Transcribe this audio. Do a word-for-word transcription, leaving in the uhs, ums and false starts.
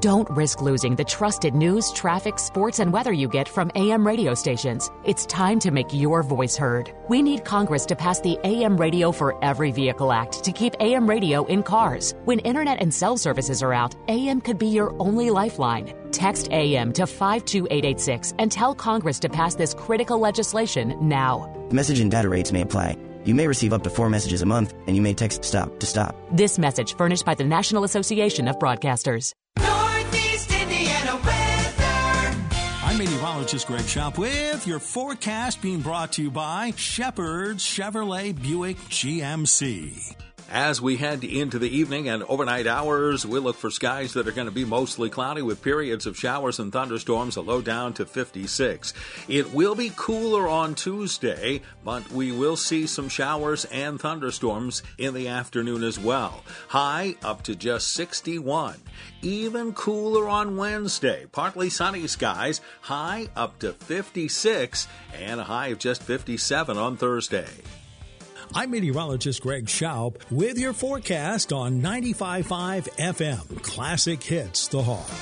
Don't risk losing the trusted news, traffic, sports, and weather you get from A M radio stations. It's time to make your voice heard. We need Congress to pass the A M Radio for Every Vehicle Act to keep A M radio in cars. When internet and cell services are out, A M could be your only lifeline. Text A M to five two eight eight six and tell Congress to pass this critical legislation now. Message and data rates may apply. You may receive up to four messages a month, and you may text STOP to stop. This message furnished by the National Association of Broadcasters. Northeast Indiana weather. I'm meteorologist Greg Schaub with your forecast being brought to you by Shepherd's Chevrolet Buick G M C. As we head into the evening and overnight hours, we look for skies that are going to be mostly cloudy with periods of showers and thunderstorms, a low down to fifty-six. It will be cooler on Tuesday, but we will see some showers and thunderstorms in the afternoon as well. High up to just sixty-one. Even cooler on Wednesday. Partly sunny skies, high up to fifty-six, and a high of just fifty-seven on Thursday. I'm meteorologist Greg Schaub with your forecast on ninety-five point five F M. Classic Hits, The Hall.